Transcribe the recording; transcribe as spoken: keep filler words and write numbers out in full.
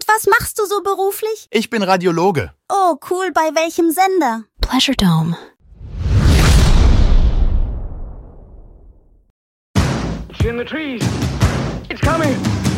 Und was machst du so beruflich? Ich bin Radiologe. Oh, cool. Bei welchem Sender? Pleasure Dome. It's in the trees. It's coming.